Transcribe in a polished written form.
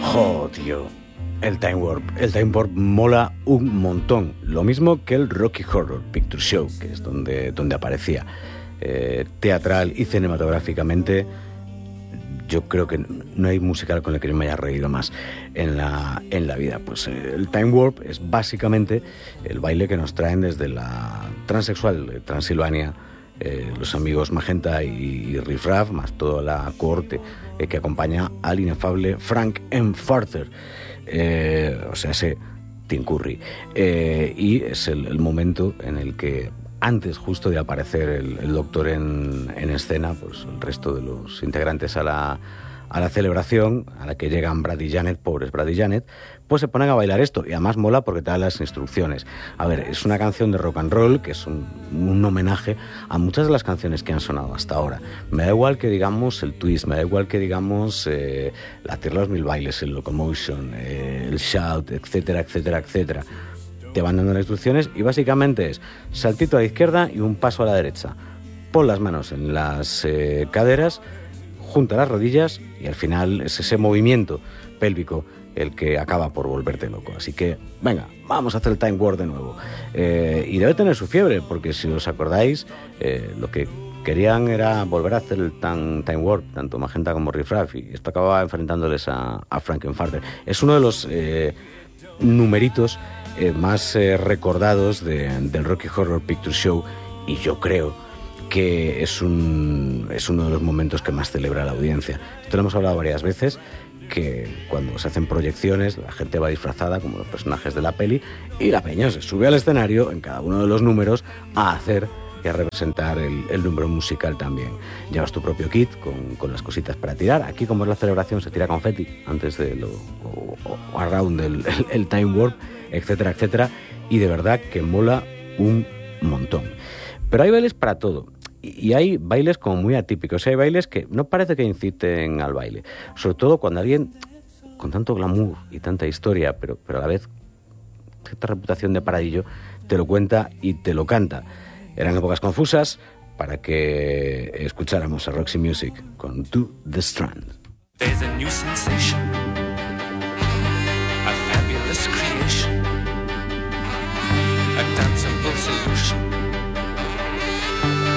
Oh, tío. El Time Warp. El Time Warp mola un montón. Lo mismo que el Rocky Horror Picture Show, que es donde aparecía. Teatral y cinematográficamente, yo creo que no hay musical con el que yo me haya reído más en la vida. Pues el Time Warp es básicamente el baile que nos traen desde la transexual de Transilvania, los amigos Magenta y Riff Raff, más toda la cohorte que acompaña al inefable Frank M. Furter, o sea, ese Tim Curry. Y es el momento en el que, antes justo de aparecer el Doctor en escena, pues el resto de los integrantes a la celebración, a la que llegan Brad y Janet, pobres Brad y Janet, pues se ponen a bailar esto, y además mola porque te dan las instrucciones. A ver, es una canción de rock and roll, que es un homenaje a muchas de las canciones que han sonado hasta ahora. Me da igual que digamos el twist, me da igual que digamos la Tierra de los Mil Bailes, el Locomotion, el Shout, etcétera, etcétera, etcétera. Te van dando las instrucciones y básicamente es saltito a la izquierda y un paso a la derecha. Pon las manos en las caderas, junta las rodillas y al final es ese movimiento pélvico el que acaba por volverte loco. Así que, venga, vamos a hacer el Time Warp de nuevo. Y debe tener su fiebre, porque si os acordáis, lo que querían era volver a hacer el Time Warp, tanto Magenta como Riff Raff, y esto acababa enfrentándoles a Frankenfarter. Es uno de los numeritos más recordados del Rocky Horror Picture Show, y yo creo que es uno de los momentos que más celebra la audiencia. Esto lo hemos hablado varias veces, que cuando se hacen proyecciones la gente va disfrazada como los personajes de la peli y la peña se sube al escenario en cada uno de los números a hacer y a representar el número musical también. Llevas tu propio kit con las cositas para tirar. Aquí, como es la celebración, se tira confeti antes de o around el Time Warp, etcétera, etcétera, y de verdad que mola un montón. Pero hay bailes para todo. Y hay bailes como muy atípicos. Hay bailes que no parece que inciten al baile. Sobre todo cuando alguien con tanto glamour y tanta historia, pero a la vez cierta reputación de paradillo, te lo cuenta y te lo canta. Eran épocas confusas para que escucháramos a Roxy Music con To The Strand. There's a new sensation